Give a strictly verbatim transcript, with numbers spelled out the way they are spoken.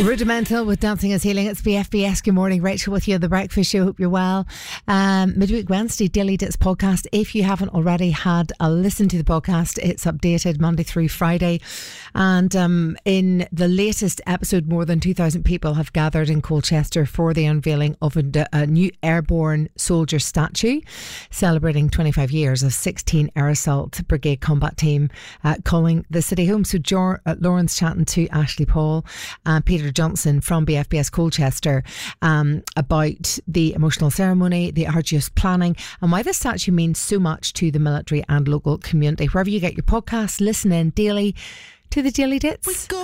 Rudimental with Dancing is Healing. It's B F B S. Good morning, Rachel with you on The Breakfast Show. Hope you're well. Um, Midweek Wednesday Daily Dits podcast. If you haven't already had a listen to the podcast, it's updated Monday through Friday. And um, in the latest episode, more than two thousand people have gathered in Colchester for the unveiling of a, a new airborne soldier statue, celebrating twenty-five years of sixteen Air Assault Brigade combat team uh, calling the city home. So Jor, uh, Lauren's chatting to Ashley Paul and Peter Johnson from B F B S Colchester um, about the emotional ceremony, the arduous planning, and why this statue means so much to the military and local community. Wherever you get your podcasts, listen in daily to the Daily Dits.